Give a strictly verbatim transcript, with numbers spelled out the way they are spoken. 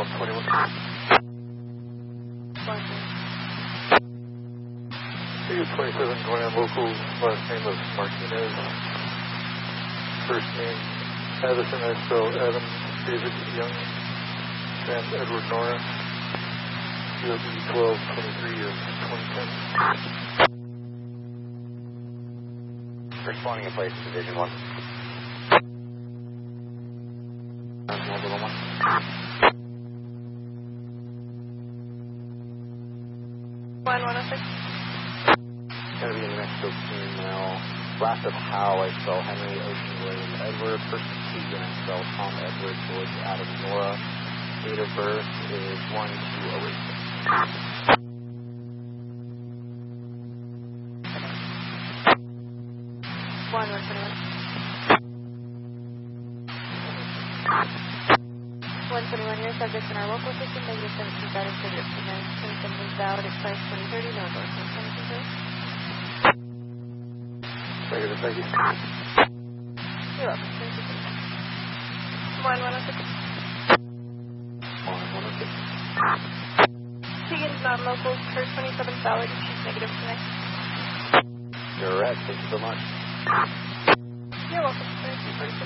one twenty-one. Ticket twenty-seven going on local, last name is Martinez. First name Addison, I spell Adam David Young, Sam Edward Nora, U L B twelve twenty-three of twenty ten. Responding in place to Division one. Mobile one. one one oh six. Going to be in New Mexico team now. Last of Howe, I spell Henry Ocean William Edward. First of Keegan, I spell Tom Edward George Adam Nora. Date of birth is one two oh eight. one one twenty-one. one twenty-one, your subject in our local system, negative seventeen guidance for your nine twenty-seven is valid, expired twenty thirty, no endorsement. Anything to it? Negative, thank you. You're welcome. Thank you. one one oh six. one one oh six. Keegan's non-local, per twenty-seven valid, she's negative connect. You're correct. Thank you so much. You're welcome. Thank you.